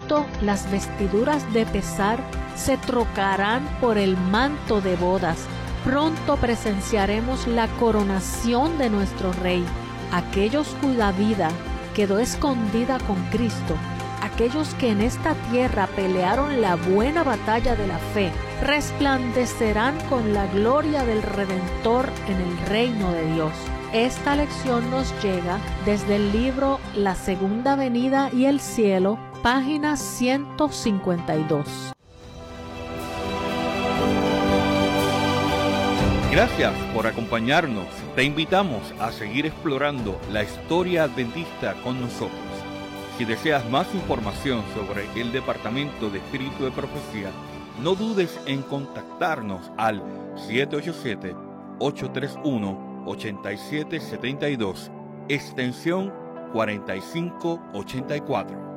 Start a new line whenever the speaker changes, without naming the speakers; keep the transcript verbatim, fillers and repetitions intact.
Pronto las vestiduras de pesar se trocarán por el manto de bodas. Pronto presenciaremos la coronación de nuestro Rey. Aquellos cuya vida quedó escondida con Cristo, aquellos que en esta tierra pelearon la buena batalla de la fe, resplandecerán con la gloria del Redentor en el reino de Dios. Esta lección nos llega desde el libro La Segunda Venida y el Cielo, página ciento cincuenta y dos.
Gracias por acompañarnos. Te invitamos a seguir explorando la historia adventista con nosotros. Si deseas más información sobre el Departamento de Espíritu de Profecía, no dudes en contactarnos al siete ocho siete, ocho tres uno, ocho siete siete dos, extensión cuarenta y cinco ochenta y cuatro.